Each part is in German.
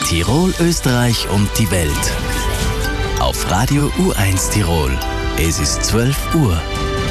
Tirol, Österreich und die Welt. Auf Radio U1 Tirol. Es ist 12 Uhr.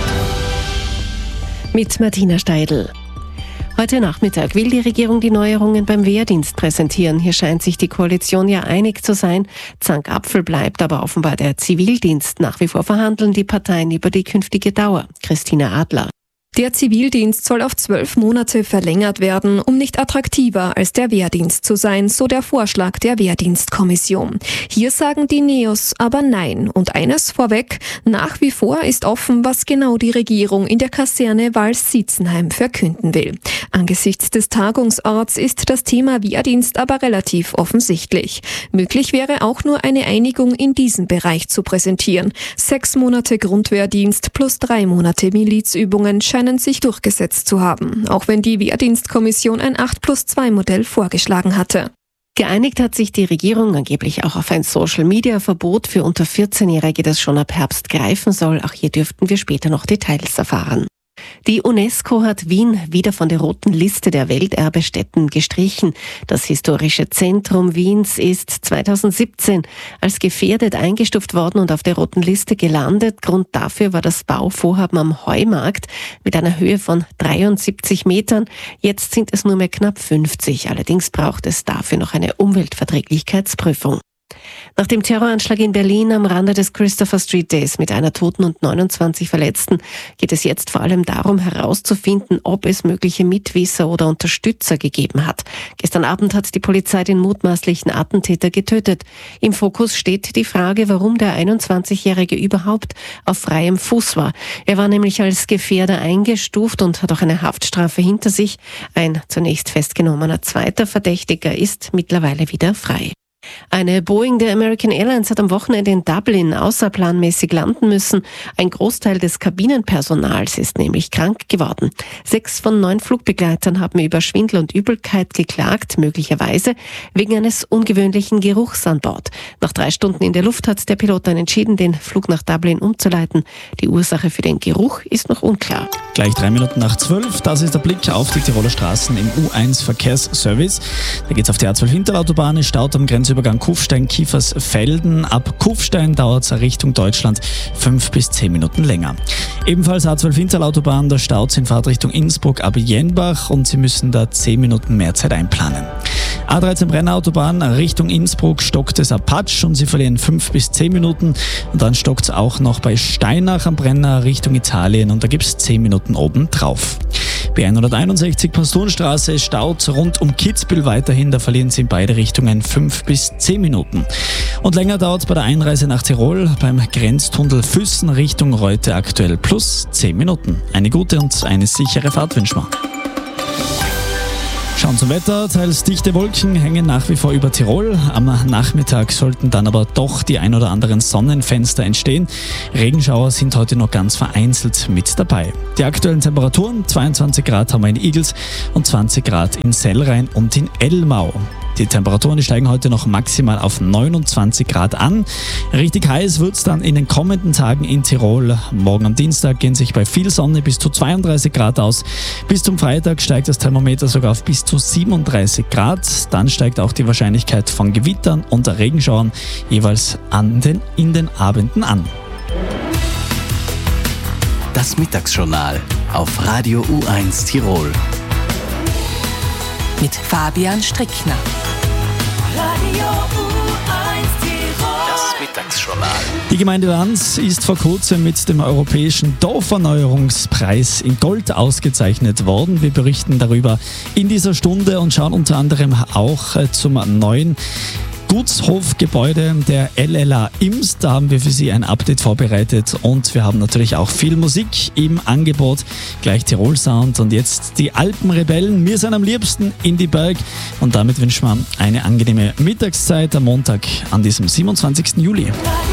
Mit Martina Steidl. Heute Nachmittag will die Regierung die Neuerungen beim Wehrdienst präsentieren. Hier scheint sich die Koalition ja einig zu sein. Zankapfel bleibt aber offenbar der Zivildienst. Nach wie vor verhandeln die Parteien über die künftige Dauer. Christina Adler. Der Zivildienst soll auf 12 Monate verlängert werden, um nicht attraktiver als der Wehrdienst zu sein, so der Vorschlag der Wehrdienstkommission. Hier sagen die Neos aber nein. Und eines vorweg, nach wie vor ist offen, was genau die Regierung in der Kaserne Vals-Sitzenheim verkünden will. Angesichts des Tagungsorts ist das Thema Wehrdienst aber relativ offensichtlich. Möglich wäre auch nur eine Einigung in diesem Bereich zu präsentieren. 6 Monate Grundwehrdienst plus 3 Monate Milizübungen scheinen sich durchgesetzt zu haben, auch wenn die Wehrdienstkommission ein 8+2-Modell vorgeschlagen hatte. Geeinigt hat sich die Regierung angeblich auch auf ein Social-Media-Verbot für unter 14-Jährige, das schon ab Herbst greifen soll. Auch hier dürften wir später noch Details erfahren. Die UNESCO hat Wien wieder von der roten Liste der Welterbestätten gestrichen. Das historische Zentrum Wiens ist 2017 als gefährdet eingestuft worden und auf der roten Liste gelandet. Grund dafür war das Bauvorhaben am Heumarkt mit einer Höhe von 73 Metern. Jetzt sind es nur mehr knapp 50. Allerdings braucht es dafür noch eine Umweltverträglichkeitsprüfung. Nach dem Terroranschlag in Berlin am Rande des Christopher Street Days mit einer Toten und 29 Verletzten geht es jetzt vor allem darum herauszufinden, ob es mögliche Mitwisser oder Unterstützer gegeben hat. Gestern Abend hat die Polizei den mutmaßlichen Attentäter getötet. Im Fokus steht die Frage, warum der 21-Jährige überhaupt auf freiem Fuß war. Er war nämlich als Gefährder eingestuft und hat auch eine Haftstrafe hinter sich. Ein zunächst festgenommener zweiter Verdächtiger ist mittlerweile wieder frei. Eine Boeing der American Airlines hat am Wochenende in Dublin außerplanmäßig landen müssen. Ein Großteil des Kabinenpersonals ist nämlich krank geworden. 6 von 9 Flugbegleitern haben über Schwindel und Übelkeit geklagt, möglicherweise wegen eines ungewöhnlichen Geruchs an Bord. Nach 3 Stunden in der Luft hat der Pilot dann entschieden, den Flug nach Dublin umzuleiten. Die Ursache für den Geruch ist noch unklar. Gleich 3 Minuten nach 12, das ist der Blick auf die Tiroler Straßen im U1 Verkehrsservice. Da geht's auf die A12 Hinterlautobahn, ist Stau am Grenzübergang Kufstein-Kiefersfelden. Ab Kufstein dauert es Richtung Deutschland 5 bis 10 Minuten länger. Ebenfalls A12 Hinterlautobahn, der Stau in Fahrtrichtung Innsbruck ab Jenbach und Sie müssen da 10 Minuten mehr Zeit einplanen. A13 Brennautobahn Richtung Innsbruck stockt es ab Patsch und Sie verlieren 5 bis 10 Minuten. Und dann stockt es auch noch bei Steinach am Brenner Richtung Italien und da gibt es 10 Minuten oben drauf. B161 Pastonstraße staut rund um Kitzbühel weiterhin, da verlieren Sie in beide Richtungen 5 bis 10 Minuten. Und länger dauert es bei der Einreise nach Tirol beim Grenztunnel Füssen Richtung Reute aktuell plus 10 Minuten. Eine gute und eine sichere Fahrt wünschen wir. Schauen zum Wetter, teils dichte Wolken hängen nach wie vor über Tirol. Am Nachmittag sollten dann aber doch die ein oder anderen Sonnenfenster entstehen. Regenschauer sind heute noch ganz vereinzelt mit dabei. Die aktuellen Temperaturen, 22 Grad haben wir in Igls und 20 Grad in Sellrhein und in Elmau. Die Temperaturen steigen heute noch maximal auf 29 Grad an. Richtig heiß wird es dann in den kommenden Tagen in Tirol. Morgen am Dienstag gehen sich bei viel Sonne bis zu 32 Grad aus. Bis zum Freitag steigt das Thermometer sogar auf bis zu 37 Grad. Dann steigt auch die Wahrscheinlichkeit von Gewittern und Regenschauern jeweils in den Abenden an. Das Mittagsjournal auf Radio U1 Tirol. Mit Fabian Strickner. Radio U1 Tirol. Das Mittagsjournal. Die Gemeinde Lanz ist vor kurzem mit dem Europäischen Dorferneuerungspreis in Gold ausgezeichnet worden. Wir berichten darüber in dieser Stunde und schauen unter anderem auch zum neuen Gutshofgebäude der LLA Imst. Da haben wir für Sie ein Update vorbereitet und wir haben natürlich auch viel Musik im Angebot. Gleich Tirol Sound und jetzt die Alpenrebellen. Wir sind am liebsten in die Berg und damit wünschen wir eine angenehme Mittagszeit am Montag an diesem 27. Juli.